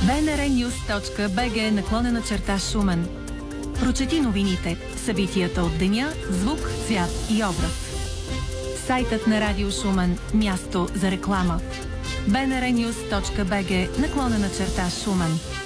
bnrnews.bg/Шумен. Прочети новините, събитията от деня, звук, цвят и образ. Сайтът на Радио Шумен – място за реклама. bnrnews.bg/Шумен.